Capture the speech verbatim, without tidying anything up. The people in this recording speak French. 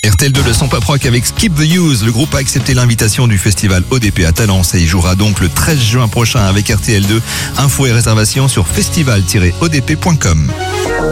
R T L deux, le son pop rock avec Skip the Use. Le groupe a accepté l'invitation du festival O D P à Talence et il jouera donc le treize juin prochain avec R T L deux. Infos et réservations sur festival tiret o d p point com.